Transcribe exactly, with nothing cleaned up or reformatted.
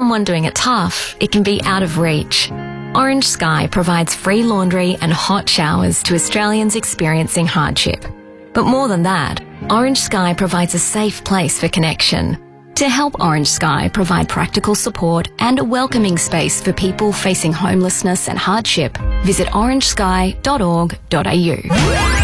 someone doing it tough, it can be out of reach. Orange Sky provides free laundry and hot showers to Australians experiencing hardship. But more than that, Orange Sky provides a safe place for connection. To help Orange Sky provide practical support and a welcoming space for people facing homelessness and hardship, visit orange sky dot org dot a u.